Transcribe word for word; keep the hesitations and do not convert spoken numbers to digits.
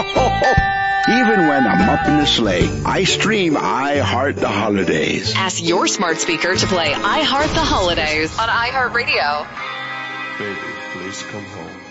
Even when I'm up in the sleigh, I stream I Heart the Holidays. Ask your smart speaker to play I Heart the Holidays on iHeartRadio. Baby, please come home.